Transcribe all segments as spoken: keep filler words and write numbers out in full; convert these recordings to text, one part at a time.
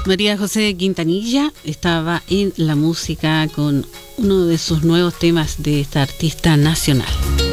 María José Quintanilla estaba en la música con uno de sus nuevos temas de esta artista nacional.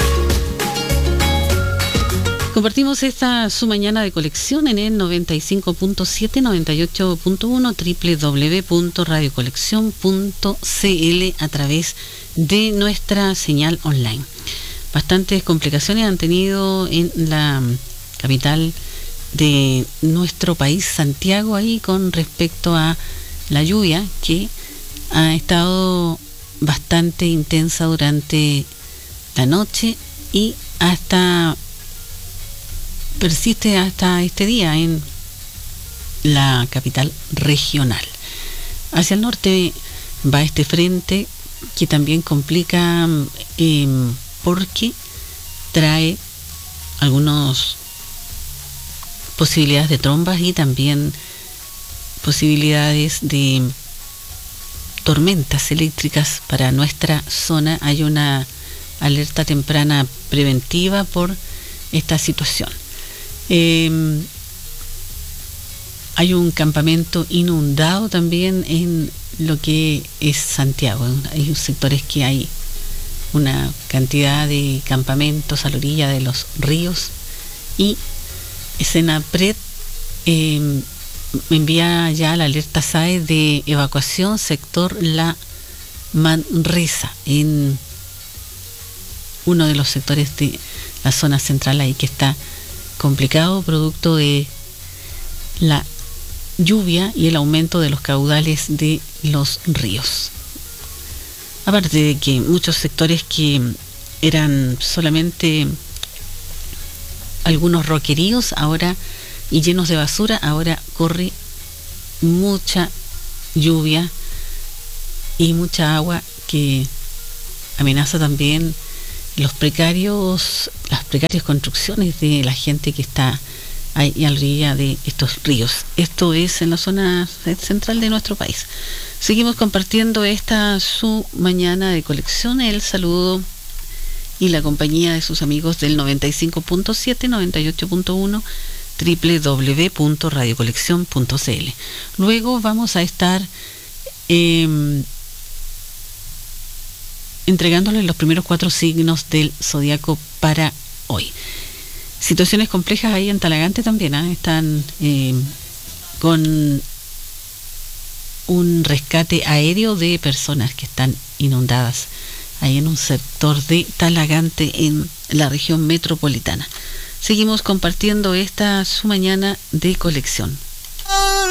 Compartimos esta su mañana de colección en el noventa y cinco punto siete, noventa y ocho punto uno, doble u doble u doble u punto radio colección punto c l a través de nuestra señal online. Bastantes complicaciones han tenido en la capital de nuestro país, Santiago, ahí con respecto a la lluvia que ha estado bastante intensa durante la noche y hasta persiste hasta este día en la capital regional. Hacia el norte va este frente que también complica eh, porque trae algunos posibilidades de trombas y también posibilidades de tormentas eléctricas para nuestra zona. Hay una alerta temprana preventiva por esta situación. Eh, hay un campamento inundado también en lo que es Santiago. Hay sectores que hay una cantidad de campamentos a la orilla de los ríos y Senapred eh, envía ya la alerta S A E de evacuación sector La Manresa, en uno de los sectores de la zona central ahí que está complicado producto de la lluvia y el aumento de los caudales de los ríos. Aparte de que muchos sectores que eran solamente algunos roqueríos ahora y llenos de basura, ahora corre mucha lluvia y mucha agua que amenaza también los precarios, las precarias construcciones de la gente que está ahí a la orilla de estos ríos. Esto es en la zona central de nuestro país. Seguimos compartiendo esta su mañana de colección. El saludo y la compañía de sus amigos del noventa y cinco punto siete, noventa y ocho punto uno, doble u doble u doble u punto radio colección punto c l. Luego vamos a estar eh, entregándoles los primeros cuatro signos del zodiaco para hoy. Situaciones complejas ahí en Talagante también, ¿eh? Están eh, con un rescate aéreo de personas que están inundadas ahí en un sector de Talagante en la región metropolitana. Seguimos compartiendo esta su mañana de colección.